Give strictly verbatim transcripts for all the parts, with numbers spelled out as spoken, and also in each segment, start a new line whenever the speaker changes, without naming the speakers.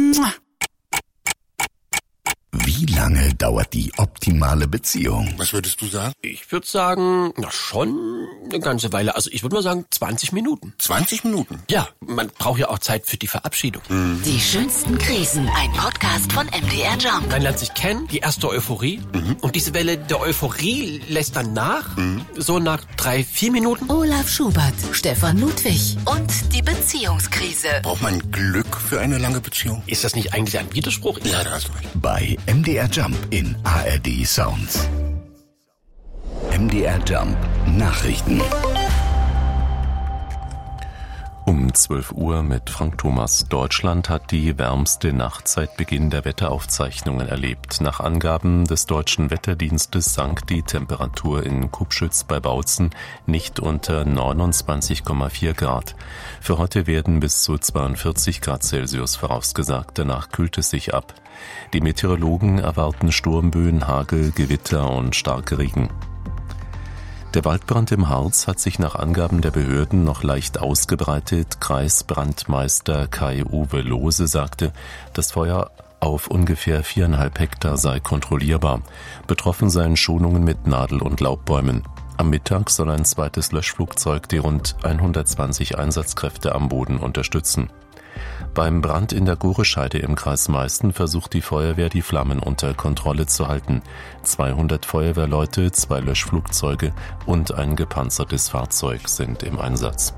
Wie lange dauert die optimale Beziehung?
Was würdest du sagen?
Ich würde sagen, na schon eine ganze Weile. Also ich würde mal sagen zwanzig Minuten.
zwanzig Minuten?
Ja, man braucht ja auch Zeit für die Verabschiedung.
Mhm.
Die schönsten Krisen. Ein Podcast von M D R Jump.
Man lernt sich kennen, die erste Euphorie. Mhm. Und diese Welle der Euphorie lässt dann nach. Mhm. So nach drei, vier Minuten.
Olaf Schubert, Stefan Ludwig und die Beziehungskrise.
Braucht man Glück für eine lange Beziehung?
Ist das nicht eigentlich ein Widerspruch?
Ja, da hast du recht.
Bei M D R Jump in A R D Sounds. M D R Jump Nachrichten.
Um zwölf Uhr mit Frank Thomas. Deutschland hat die wärmste Nacht seit Beginn der Wetteraufzeichnungen erlebt. Nach Angaben des Deutschen Wetterdienstes sank die Temperatur in Kupschütz bei Bautzen nicht unter neunundzwanzig Komma vier Grad. Für heute werden bis zu zweiundvierzig Grad Celsius vorausgesagt. Danach kühlt es sich ab. Die Meteorologen erwarten Sturmböen, Hagel, Gewitter und starke Regen. Der Waldbrand im Harz hat sich nach Angaben der Behörden noch leicht ausgebreitet. Kreisbrandmeister Kai-Uwe Lohse sagte, das Feuer auf ungefähr viereinhalb Hektar sei kontrollierbar. Betroffen seien Schonungen mit Nadel- und Laubbäumen. Am Mittag soll ein zweites Löschflugzeug die rund hundertzwanzig Einsatzkräfte am Boden unterstützen. Beim Brand in der Gorescheide im Kreis Meißen versucht die Feuerwehr, die Flammen unter Kontrolle zu halten. zweihundert Feuerwehrleute, zwei Löschflugzeuge und ein gepanzertes Fahrzeug sind im Einsatz.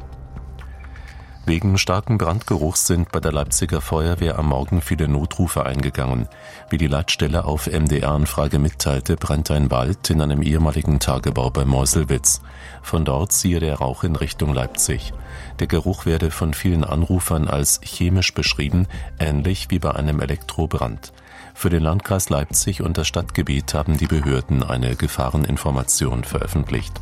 Wegen starken Brandgeruchs sind bei der Leipziger Feuerwehr am Morgen viele Notrufe eingegangen. Wie die Leitstelle auf M D R-Anfrage mitteilte, brennt ein Wald in einem ehemaligen Tagebau bei Meuselwitz. Von dort ziehe der Rauch in Richtung Leipzig. Der Geruch werde von vielen Anrufern als chemisch beschrieben, ähnlich wie bei einem Elektrobrand. Für den Landkreis Leipzig und das Stadtgebiet haben die Behörden eine Gefahreninformation veröffentlicht.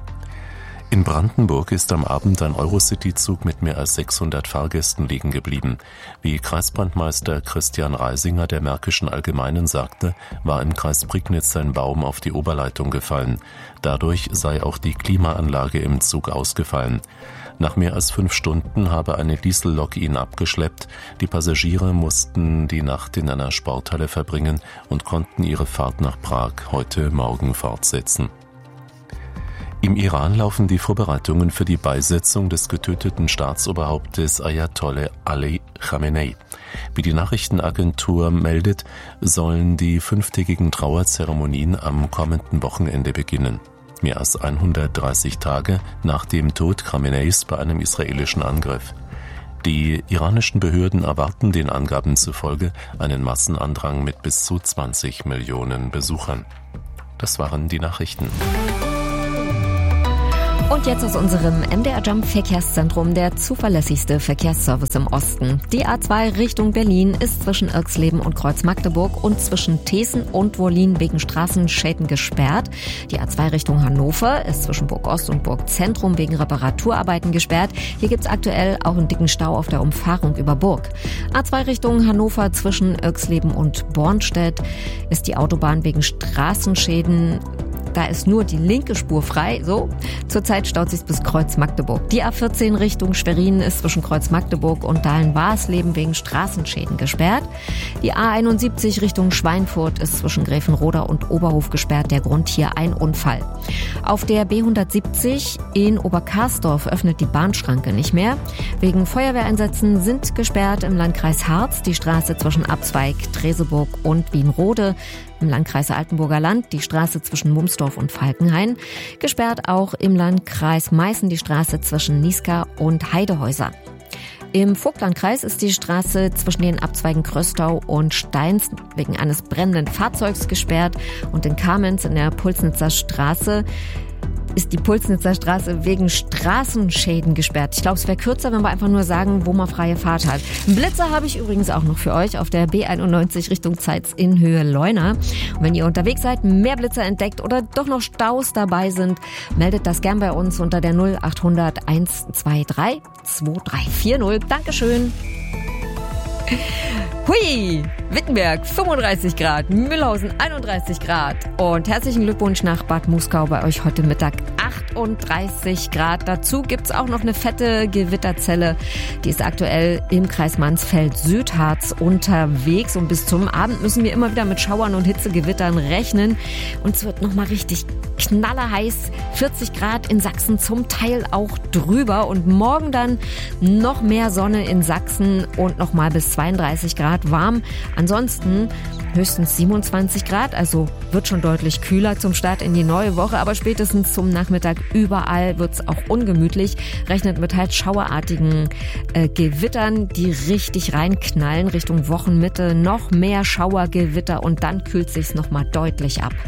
In Brandenburg ist am Abend ein Eurocity-Zug mit mehr als sechshundert Fahrgästen liegen geblieben. Wie Kreisbrandmeister Christian Reisinger der Märkischen Allgemeinen sagte, war im Kreis Prignitz ein Baum auf die Oberleitung gefallen. Dadurch sei auch die Klimaanlage im Zug ausgefallen. Nach mehr als fünf Stunden habe eine Diesellok ihn abgeschleppt. Die Passagiere mussten die Nacht in einer Sporthalle verbringen und konnten ihre Fahrt nach Prag heute Morgen fortsetzen. Im Iran laufen die Vorbereitungen für die Beisetzung des getöteten Staatsoberhauptes Ayatollah Ali Khamenei. Wie die Nachrichtenagentur meldet, sollen die fünftägigen Trauerzeremonien am kommenden Wochenende beginnen. Mehr als hundertdreißig Tage nach dem Tod Khameneis bei einem israelischen Angriff. Die iranischen Behörden erwarten den Angaben zufolge einen Massenandrang mit bis zu zwanzig Millionen Besuchern. Das waren die Nachrichten.
Und jetzt aus unserem M D R Jump Verkehrszentrum der zuverlässigste Verkehrsservice im Osten. Die A zwei Richtung Berlin ist zwischen Irxleben und Kreuz-Magdeburg und zwischen Thesen und Wollin wegen Straßenschäden gesperrt. Die A zwei Richtung Hannover ist zwischen Burg-Ost und Burg-Zentrum wegen Reparaturarbeiten gesperrt. Hier gibt's aktuell auch einen dicken Stau auf der Umfahrung über Burg. A zwei Richtung Hannover zwischen Irxleben und Bornstedt ist die Autobahn wegen Straßenschäden. Da ist nur die linke Spur frei, so. Zurzeit staut sich bis Kreuz-Magdeburg. Die A vierzehn Richtung Schwerin ist zwischen Kreuz-Magdeburg und Dahlen-Warsleben wegen Straßenschäden gesperrt. Die A einundsiebzig Richtung Schweinfurt ist zwischen Gräfenroda und Oberhof gesperrt. Der Grund hier ein Unfall. Auf der B hundertsiebzig in Oberkarsdorf öffnet die Bahnschranke nicht mehr. Wegen Feuerwehreinsätzen sind gesperrt im Landkreis Harz die Straße zwischen Abzweig, Treseburg und Wienrode. Im Landkreis Altenburger Land die Straße zwischen Mumsdorf und Falkenhain. Gesperrt auch im Landkreis Meißen die Straße zwischen Niska und Heidehäuser. Im Vogtlandkreis ist die Straße zwischen den Abzweigen Kröstau und Steins wegen eines brennenden Fahrzeugs gesperrt. Und in Kamenz in der Pulsnitzer Straße ist die Pulsnitzer Straße wegen Straßenschäden gesperrt. Ich glaube, es wäre kürzer, wenn wir einfach nur sagen, wo man freie Fahrt hat. Einen Blitzer habe ich übrigens auch noch für euch auf der B einundneunzig Richtung Zeitz in Höhe Leuna. Und wenn ihr unterwegs seid, mehr Blitzer entdeckt oder doch noch Staus dabei sind, meldet das gern bei uns unter der null achthundert hundertzweiundzwanzig zwei drei vier null. Dankeschön. Hui! Wittenberg fünfunddreißig Grad, Mühlhausen einunddreißig Grad und herzlichen Glückwunsch nach Bad Muskau, bei euch heute Mittag achtunddreißig Grad. Dazu gibt's auch noch eine fette Gewitterzelle, die ist aktuell im Kreis Mansfeld-Südharz unterwegs und bis zum Abend müssen wir immer wieder mit Schauern und Hitzegewittern rechnen und es wird nochmal richtig knallerheiß, vierzig Grad in Sachsen, zum Teil auch drüber und morgen dann noch mehr Sonne in Sachsen und nochmal bis zweiunddreißig Grad warm. Ansonsten höchstens siebenundzwanzig Grad, also wird schon deutlich kühler zum Start in die neue Woche, aber spätestens zum Nachmittag überall wird's auch ungemütlich. Rechnet mit halt schauerartigen äh, Gewittern, die richtig reinknallen Richtung Wochenmitte. Noch mehr Schauergewitter und dann kühlt sich's nochmal deutlich ab.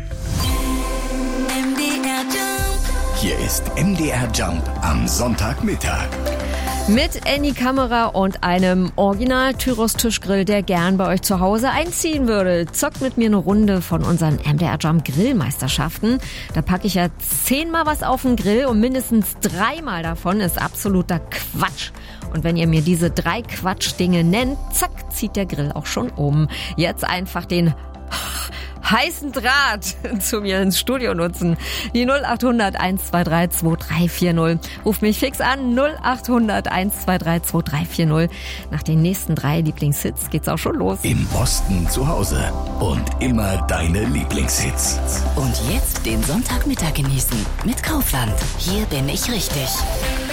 Hier ist M D R Jump am Sonntagmittag.
Mit Annie Kamera und einem Original-Tyros-Tischgrill, der gern bei euch zu Hause einziehen würde. Zockt mit mir eine Runde von unseren M D R Jump Grillmeisterschaften. Da packe ich ja zehnmal was auf den Grill und mindestens dreimal davon ist absoluter Quatsch. Und wenn ihr mir diese drei Quatschdinge nennt, zack, zieht der Grill auch schon um. Jetzt einfach den heißen Draht zu mir ins Studio nutzen. Die null acht hundert eins zwei drei zwei drei vier null. Ruft mich fix an, null acht hundert eins zwei drei zwei drei vier null. Nach den nächsten drei Lieblingshits geht's auch schon los.
Im Osten zu Hause und immer deine Lieblingshits.
Und jetzt den Sonntagmittag genießen mit Kaufland. Hier bin ich richtig.